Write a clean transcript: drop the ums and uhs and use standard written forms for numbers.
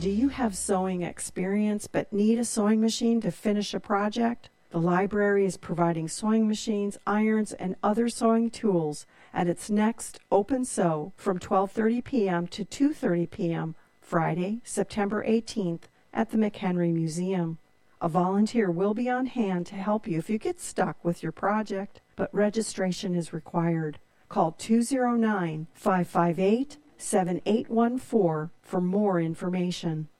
Do you have sewing experience but need a sewing machine to finish a project? The library is providing sewing machines, irons, and other sewing tools at its next Open Sew from 12:30 p.m. to 2:30 p.m. Friday, September 18th at the McHenry Museum. A volunteer will be on hand to help you if you get stuck with your project, but registration is required. Call 209-558-7814 for more information.